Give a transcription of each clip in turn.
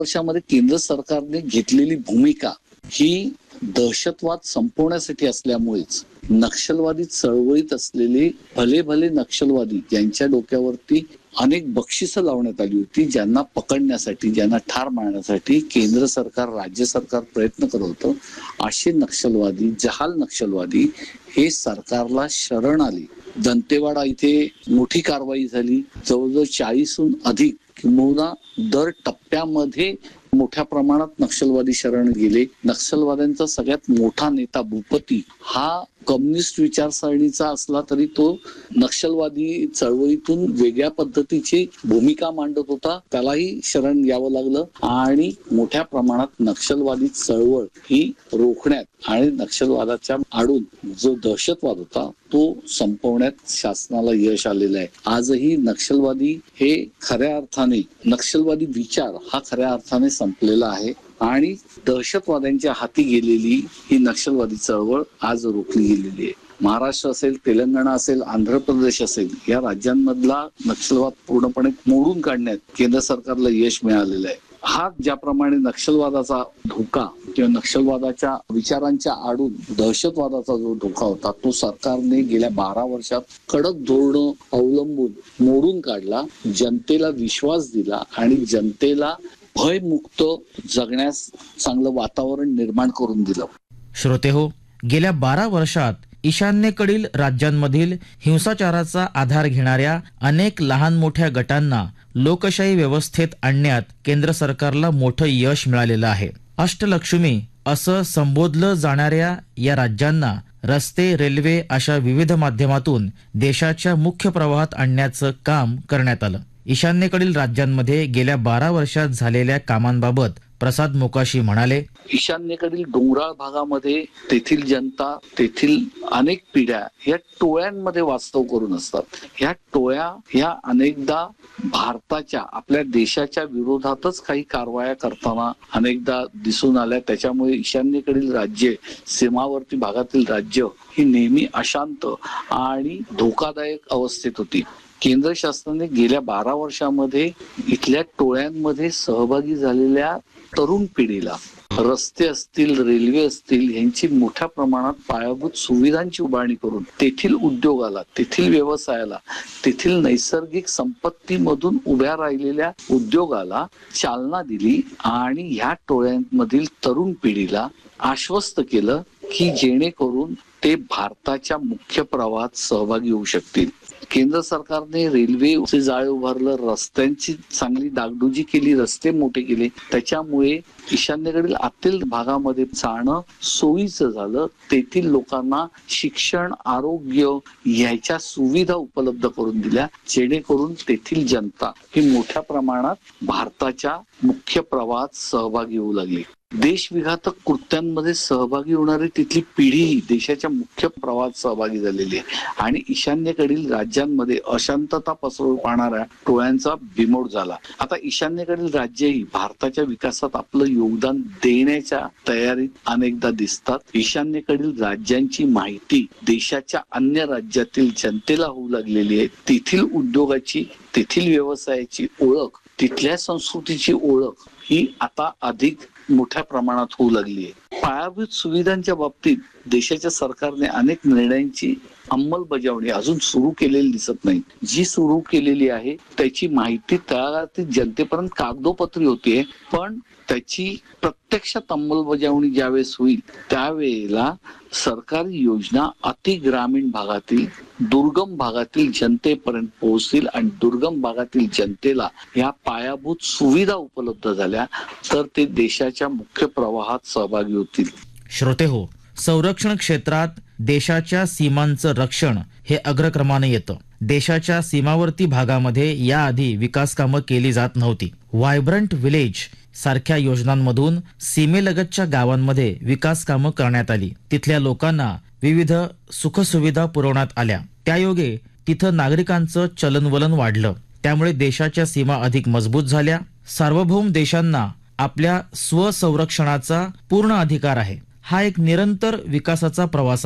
वर्षामध्ये केंद्र सरकारने घेतलेली भूमिका ही दहशतवाद संपवण्यासाठी असल्यामुळेच नक्षलवादी चळवळीत असलेले भले भले नक्षलवादी ज्यांच्या डोक्यावरती अनेक बक्षिसं लावण्यात आली होती, ज्यांना पकडण्यासाठी, ज्यांना ठार मारण्यासाठी केंद्र सरकार, राज्य सरकार प्रयत्न करत होतं, असे नक्षलवादी, जहाल नक्षलवादी हे सरकारला शरण आले. दंतेवाडा इथे मोठी कारवाई झाली. जवळजवळ 40हून अधिक किंबहुना दर टप्प्यामध्ये मोठ्या प्रमाणात नक्षलवादी शरण गेले. नक्षलवाद्यांचा सगळ्यात मोठा नेता भूपती हा कम्युनिस्ट विचारसरणीचा असला तरी तो नक्षलवादी चळवळीतून वेगळ्या पद्धतीची भूमिका मांडत होता. त्यालाही शरण यावं लागलं आणि मोठ्या प्रमाणात नक्षलवादी चळवळ ही रोखण्यात आणि नक्षलवादाच्या आडून जो दहशतवाद होता तो संपवण्यात शासनाला यश आलेलं आहे. आजही नक्षलवादी हे खऱ्या अर्थाने, नक्षलवादी विचार हा खऱ्या अर्थाने संपलेला आहे आणि दहशतवाद्यांच्या हाती गेलेली ही नक्षलवादी चळवळ आज रोखली गेलेली आहे. महाराष्ट्र असेल, तेलंगणा असेल, आंध्र प्रदेश असेल, या राज्यांमधला नक्षलवाद पूर्णपणे मोडून काढण्यात केंद्र सरकारला यश मिळालेलं आहे. हा ज्याप्रमाणे नक्षलवादाचा धोका किंवा नक्षलवादाच्या विचारांच्या आडून दहशतवादाचा जो धोका होता तो सरकारने गेल्या 12 वर्षात कडक धोरणं अवलंबून मोडून काढला, जनतेला विश्वास दिला आणि जनतेला भयमुक्त जगण्यास चांगलं वातावरण निर्माण करून दिलं. श्रोतेहो, गेल्या 12 वर्षात ईशान्येकडील राज्यांमधील हिंसाचाराचा आधार घेणाऱ्या अनेक लहान मोठ्या गटांना लोकशाही व्यवस्थेत आणण्यात केंद्र सरकारला मोठं यश मिळालेलं आहे. अष्टलक्ष्मी असं संबोधलं जाणाऱ्या या राज्यांना रस्ते, रेल्वे अशा विविध माध्यमातून देशाच्या मुख्य प्रवाहात आणण्याचं काम करण्यात आलं. ईशान्येकडील राज्यांमध्ये गेल्या 12 वर्षात झालेल्या कामांबाबत प्रसाद मोकाशी म्हणाले, ईशान्येकडील डोंगराळ भागामध्ये तेथील जनता, तेथील अनेक पिढ्या या टोळ्यांमध्ये वास्तव करून असतात. ह्या टोळ्या ह्या अनेकदा भारताच्या, आपल्या देशाच्या विरोधातच काही कारवाया करताना अनेकदा दिसून आल्या. त्याच्यामुळे ईशान्येकडील राज्ये, सीमावर्ती भागातील राज्य ही नेहमी अशांत आणि धोकादायक अवस्थेत होती. केंद्र शासनाने गेल्या 12 वर्षामध्ये इथल्या टोळ्यांमध्ये सहभागी झालेल्या तरुण पिढीला रस्ते असतील, रेल्वे असतील यांची मोठ्या प्रमाणात पायाभूत सुविधांची उभारणी करून तेथील उद्योगाला, तेथील व्यवसायाला, तेथील नैसर्गिक संपत्तीमधून उभ्या राहिलेल्या उद्योगाला चालना दिली आणि ह्या टोळ्यांमधील तरुण पिढीला आश्वस्त केलं की जेणेकरून ते भारताच्या मुख्य प्रवाहात सहभागी होऊ शकतील. केंद्र सरकारने रेल्वेचे जाळे उभारलं, रस्त्यांची चांगली डागडुजी केली, रस्ते मोठे केले. त्याच्यामुळे ईशान्येकडील आतील भागामध्ये जाणं सोयीचं झालं. तेथील लोकांना शिक्षण, आरोग्य ह्याच्या सुविधा उपलब्ध करून दिल्या, जेणेकरून तेथील जनता ही मोठ्या प्रमाणात भारताच्या मुख्य प्रवाहात सहभागी होऊ लागली. देशविघातक कृत्यांमध्ये सहभागी होणारी तिथली पिढी देशाच्या मुख्य प्रवाहात सहभागी झालेली आहे आणि ईशान्येकडील राज्यांमध्ये अशांतता पसरवून पाहणाऱ्या टोळ्यांचा बिमोड झाला. आता ईशान्येकडील राज्यही भारताच्या विकासात आपलं योगदान देण्याच्या तयारीत अनेकदा दिसतात. ईशान्येकडील राज्यांची माहिती देशाच्या अन्य राज्यातील जनतेला होऊ लागलेली आहे. तेथील उद्योगाची, तेथील व्यवसायाची ओळख, तिथल्या संस्कृतीची ओळख ही आता अधिक मोठ्या प्रमाणात होऊ लागली आहे. पायाभूत सुविधांच्या बाबतीत देशाच्या सरकारने अनेक निर्णयांची अंमलबजावणी अजून सुरू केलेली दिसत नाही. जी सुरू केलेली आहे त्याची माहिती तळागाळातील जनतेपर्यंत कागदोपत्री होतीये, पण त्याची प्रत्यक्षात अंमलबजावणी ज्यावेळेस होईल त्यावेळेला सरकारी योजना अति ग्रामीण भागातील, दुर्गम भागातील जनतेपर्यंत पोहोचतील आणि दुर्गम भागातील जनतेला या पायाभूत सुविधा उपलब्ध झाल्या तर ते देशाच्या मुख्य प्रवाहात सहभागी होतील. श्रोतेहो, संरक्षण क्षेत्रात देशाच्या सीमांचं रक्षण हे अग्रक्रमाने येतं. देशाच्या सीमावर्ती भागामध्ये याआधी विकास कामं केली जात नव्हती. व्हायब्रंट विलेज सारख्या योजनांमधून सीमेलगतच्या गावांमध्ये विकास कामं करण्यात आली. तिथल्या लोकांना विविध सुखसुविधा पुरवण्यात आल्या. त्यायोगे तिथं नागरिकांचं चलनवलन वाढलं. त्यामुळे देशाच्या सीमा अधिक मजबूत झाल्या. सार्वभौम देशांना आपल्या स्वसंरक्षणाचा पूर्ण अधिकार आहे. हा एक निरंतर विकासाचा प्रवास आहे.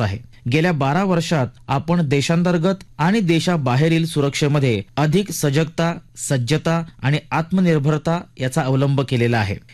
गेल्या 12 वर्षात आपण देशांतर्गत आणि देशाबाहेरील सुरक्षेमध्ये अधिक सजगता, सज्जता आणि आत्मनिर्भरता याचा अवलंब केलेला आहे.